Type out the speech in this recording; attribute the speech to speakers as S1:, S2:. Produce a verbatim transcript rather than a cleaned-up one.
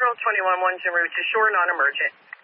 S1: Control twenty-one, one's en route to shore, non-emergent.